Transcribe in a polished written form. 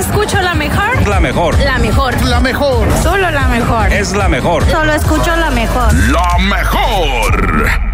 escucho la mejor. La mejor. La mejor. La mejor. Solo la mejor. Es la mejor. Solo escucho la mejor. La mejor.